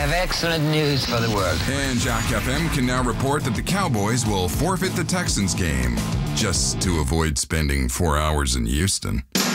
have excellent news for the world. And Jack FM can now report that the Cowboys will forfeit the Texans game, just to avoid spending 4 hours in Houston.